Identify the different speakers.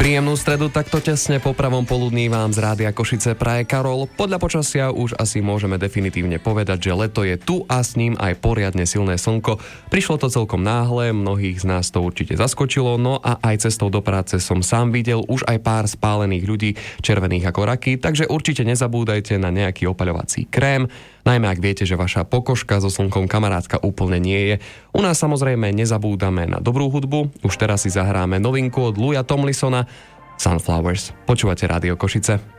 Speaker 1: Príjemnú stredu takto tesne po pravom poludní vám z Rádia Košice praje Karol. Podľa počasia už asi môžeme definitívne povedať, že leto je tu a s ním aj poriadne silné slnko. Prišlo to celkom náhle, mnohých z nás to určite zaskočilo, no a aj cestou do práce som sám videl už aj pár spálených ľudí, červených ako raky, takže určite nezabúdajte na nejaký opaľovací krém, najmä ak viete, že vaša pokožka so slnkom kamarátka úplne nie je. U nás samozrejme nezabúdame na dobrú hudbu, už teraz si zahráme novinku od Louisa Tomlinsona Sunflowers. Počúvate Rádio Košice.